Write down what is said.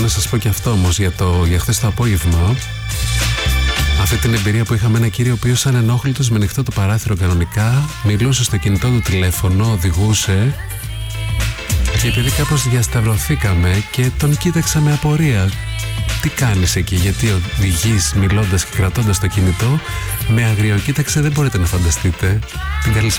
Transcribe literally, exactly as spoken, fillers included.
σας πω και αυτό όμως για, το, για χθες το απόγευμα. Αυτή την εμπειρία που είχαμε ένα κύριο ο οποίος ανενόχλητος με ανοιχτό το παράθυρο κανονικά, μιλούσε στο κινητό του τηλέφωνο, οδηγούσε, και επειδή κάπως διασταυρωθήκαμε και τον κοίταξα με απορία. Τι κάνεις εκεί, γιατί οδηγείς μιλώντας και κρατώντας το κινητό? Με αγριοκοίταξε, δεν μπορείτε να φανταστείτε. Την καλησπέρα